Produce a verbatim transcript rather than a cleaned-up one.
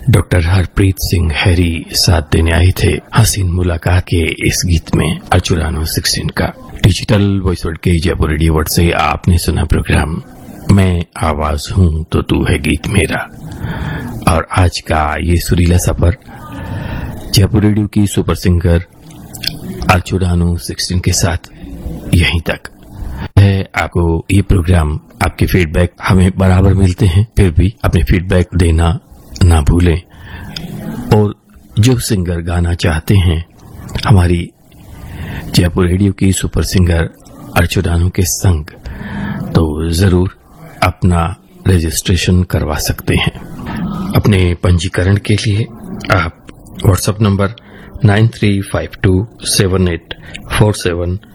Doctor Harpreet Singh Harry साथ देने आए थे हसीन मुलाकात के इस गीत में अर्चुरानो सिक्सटीन का। डिजिटल वॉइस वर्ल्ड के जयपुर रेडियो वर्ड से आपने सुना प्रोग्राम मैं आवाज हूं तो तू है गीत मेरा। और आज का ये सुरीला सफर जयपुर रेडियो की सुपर सिंगर अर्चुरानो सिक्सटीन के साथ यहीं तक है। आपको ये प्रोग्राम आपके फीडबैक हमें बराबर मिलते हैं, फिर भी अपने फीडबैक देना ना भूलें। और जो सिंगर गाना चाहते हैं हमारी जयपुर रेडियो की सुपर सिंगर अर्चुरानो के संग, तो जरूर अपना रजिस्ट्रेशन करवा सकते हैं। अपने पंजीकरण के लिए आप WhatsApp number nine three five to seven eight four seven